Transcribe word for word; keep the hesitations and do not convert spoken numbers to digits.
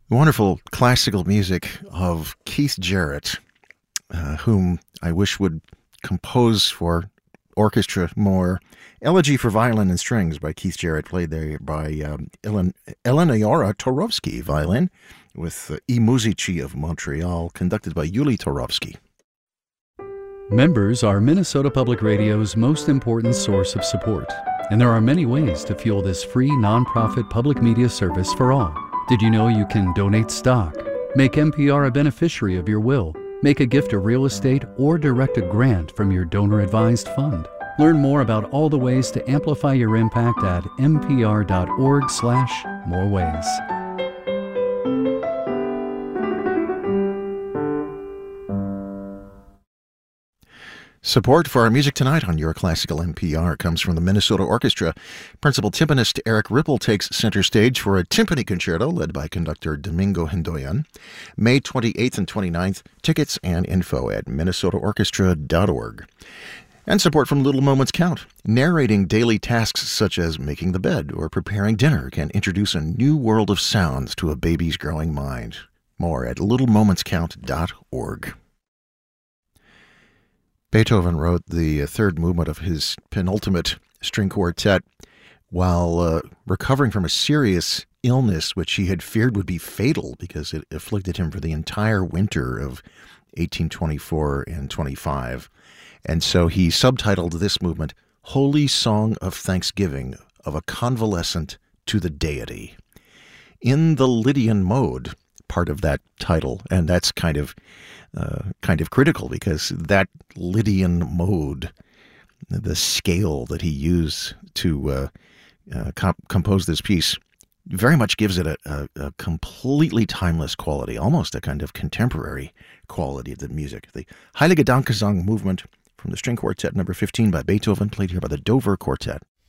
Wonderful classical music of Keith Jarrett, uh, whom I wish would compose for orchestra more. Elegy for Violin and Strings by Keith Jarrett, played there by um, Elen- Eleonora Torovsky, violin, with uh, I Musici of Montreal, conducted by Yuli Torovsky. Members are Minnesota Public Radio's most important source of support, and there are many ways to fuel this free nonprofit public media service for all. Did you know you can donate stock, make N P R a beneficiary of your will, make a gift of real estate, or direct a grant from your donor-advised fund? Learn more about all the ways to amplify your impact at npr.org slash more ways. Support for our music tonight on Your Classical N P R comes from the Minnesota Orchestra. Principal timpanist Eric Ripple takes center stage for a timpani concerto led by conductor Domingo Hindoyan. May twenty-eighth and twenty-ninth. Tickets and info at minnesota orchestra dot org. And support from Little Moments Count. Narrating daily tasks such as making the bed or preparing dinner can introduce a new world of sounds to a baby's growing mind. More at little moments count dot org. Beethoven wrote the third movement of his penultimate string quartet while uh, recovering from a serious illness which he had feared would be fatal because it afflicted him for the entire winter of eighteen twenty-four and twenty-five. And so he subtitled this movement, Holy Song of Thanksgiving of a Convalescent to the Deity. In the Lydian mode, part of that title, and that's kind of uh, kind of critical because that Lydian mode, the scale that he used to uh, uh, comp- compose this piece, very much gives it a, a, a completely timeless quality, almost a kind of contemporary quality of the music. The Heilige Dankgesang movement from the string quartet number fifteen by Beethoven, played here by the Dover Quartet.